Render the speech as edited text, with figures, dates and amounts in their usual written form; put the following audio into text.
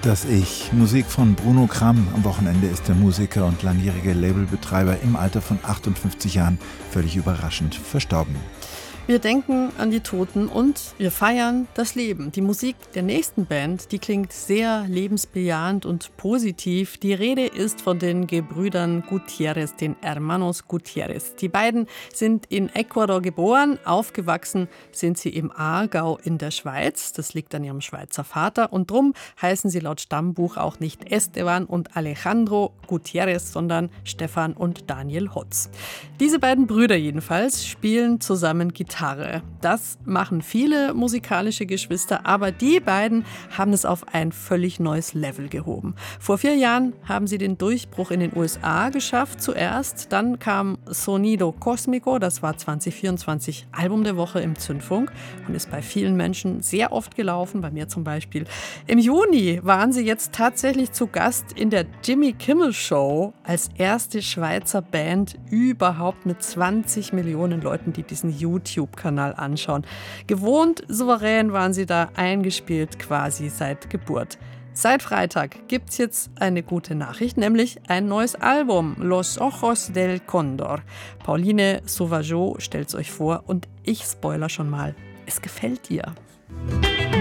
Das Ich. Musik von Bruno Cram. Am Wochenende ist der Musiker und langjährige Labelbetreiber im Alter von 58 Jahren völlig überraschend verstorben. Wir denken an die Toten und wir feiern das Leben. Die Musik der nächsten Band, die klingt sehr lebensbejahend und positiv. Die Rede ist von den Gebrüdern Gutierrez, den Hermanos Gutierrez. Die beiden sind in Ecuador geboren, aufgewachsen sind sie im Aargau in der Schweiz. Das liegt an ihrem Schweizer Vater und drum heißen sie laut Stammbuch auch nicht Esteban und Alejandro Gutierrez, sondern Stefan und Daniel Hotz. Diese beiden Brüder jedenfalls spielen zusammen Gitarre. Das machen viele musikalische Geschwister, aber die beiden haben es auf ein völlig neues Level gehoben. Vor 4 Jahren haben sie den Durchbruch in den USA geschafft zuerst. Dann kam Sonido Cósmico, das war 2024 Album der Woche im Zündfunk und ist bei vielen Menschen sehr oft gelaufen, bei mir zum Beispiel. Im Juni waren sie jetzt tatsächlich zu Gast in der Jimmy Kimmel Show als erste Schweizer Band überhaupt mit 20 Millionen Leuten, die diesen YouTube-Kanal anschauen. Gewohnt souverän waren sie da eingespielt quasi seit Geburt. Seit Freitag gibt's jetzt eine gute Nachricht, nämlich ein neues Album, Los Ojos del Cóndor. Pauline Sauvageau stellt's euch vor und ich spoiler schon mal, es gefällt dir.